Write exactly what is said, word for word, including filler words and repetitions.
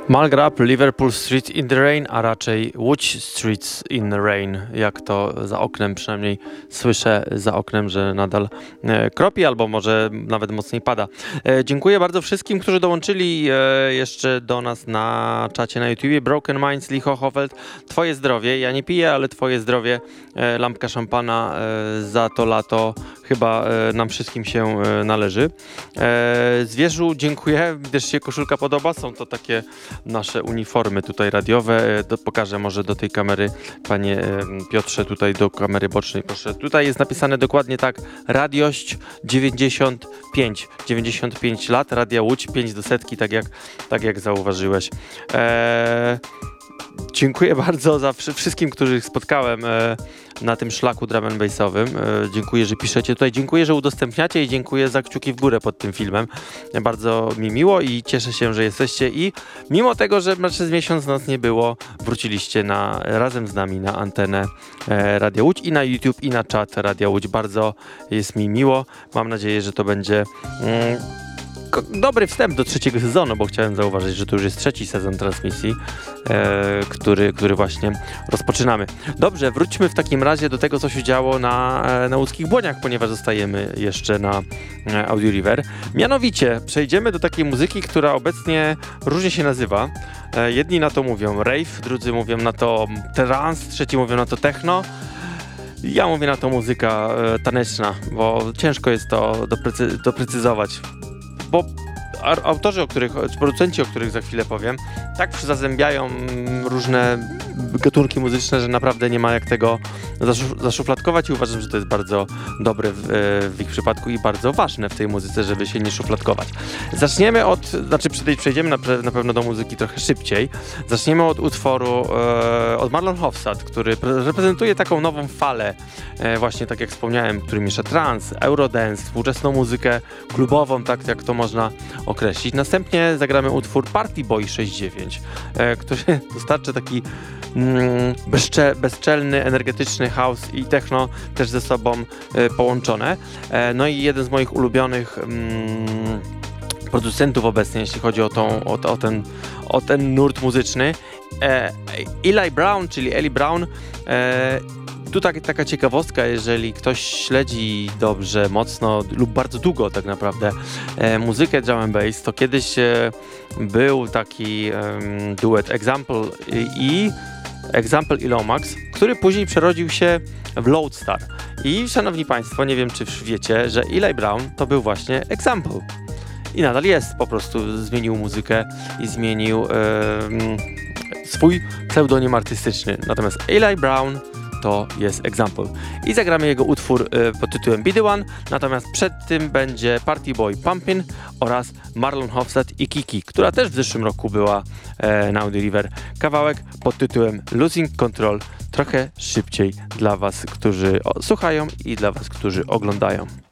Malgrab, Liverpool Street in the Rain, a raczej Łódź Streets in the Rain, jak to za oknem przynajmniej słyszę za oknem, że nadal e, kropi albo może nawet mocniej pada. E, dziękuję bardzo wszystkim, którzy dołączyli e, jeszcze do nas na czacie na YouTubie. Broken Minds, Licho Hofeld, twoje zdrowie, ja nie piję, ale twoje zdrowie, e, lampka szampana e, za to lato chyba e, nam wszystkim się e, należy. E, Zwierzu, dziękuję, też się koszulka podoba, są to takie nasze uniformy tutaj radiowe. Do, pokażę może do tej kamery, panie Piotrze, tutaj do kamery bocznej, proszę. Tutaj jest napisane dokładnie tak, radiość dziewięćdziesiąt pięć, dziewięćdziesiąt pięć lat, Radia Łódź, pięć do setki, tak jak, tak jak zauważyłeś. Eee, Dziękuję bardzo za wszystkim, których spotkałem e, na tym szlaku drum and bassowym. E, dziękuję, że piszecie tutaj, dziękuję, że udostępniacie i dziękuję za kciuki w górę pod tym filmem. E, bardzo mi miło i cieszę się, że jesteście i mimo tego, że przez miesiąc nas nie było, wróciliście na, razem z nami na antenę e, Radia Łódź i na YouTube i na czat Radia Łódź. Bardzo jest mi miło. Mam nadzieję, że to będzie... Mm, dobry wstęp do trzeciego sezonu, bo chciałem zauważyć, że to już jest trzeci sezon transmisji, e, który, który właśnie rozpoczynamy. Dobrze, wróćmy w takim razie do tego, co się działo na, na łódzkich Błoniach, ponieważ zostajemy jeszcze na e, Audio River. Mianowicie przejdziemy do takiej muzyki, która obecnie różnie się nazywa. E, jedni na to mówią rave, drudzy mówią na to trance, trzeci mówią na to techno. Ja mówię na to muzyka e, taneczna, bo ciężko jest to doprecy doprecyzować. Bo autorzy, o których, producenci, o których za chwilę powiem, tak zazębiają różne gatunki muzyczne, że naprawdę nie ma jak tego zaszufladkować i uważam, że to jest bardzo dobre w, w ich przypadku i bardzo ważne w tej muzyce, żeby się nie szufladkować. Zaczniemy od, znaczy przejdziemy na, na pewno do muzyki trochę szybciej. Zaczniemy od utworu e, od Marlon Hofstad, który reprezentuje taką nową falę, e, właśnie tak jak wspomniałem, który miesza trance, eurodance, współczesną muzykę klubową, tak jak to można określić. Następnie zagramy utwór Party Boy sześćdziesiąt dziewięć, e, który dostarcza taki mm, bezcze, bezczelny, energetyczny house i techno też ze sobą e, połączone. E, no i jeden z moich ulubionych mm, producentów obecnie, jeśli chodzi o, tą, o, o, ten, o ten nurt muzyczny. E, Eli Brown, czyli Eli Brown. E, Tu tak, taka ciekawostka, jeżeli ktoś śledzi dobrze, mocno lub bardzo długo tak naprawdę e, muzykę drum and bass, to kiedyś e, był taki e, duet Example i Example i Lomax, który później przerodził się w Loadstar. I szanowni państwo, nie wiem czy wiecie, że Eli Brown to był właśnie Example. I nadal jest, po prostu zmienił muzykę i zmienił e, swój pseudonim artystyczny. Natomiast Eli Brown to jest Example. I zagramy jego utwór y, pod tytułem Be The One, natomiast przed tym będzie Party Boy Pumpin' oraz Marlon Hofstad i Kiki, która też w zeszłym roku była e, na Audio River. Kawałek pod tytułem Losing Control, trochę szybciej dla was, którzy o, słuchają i dla was, którzy oglądają.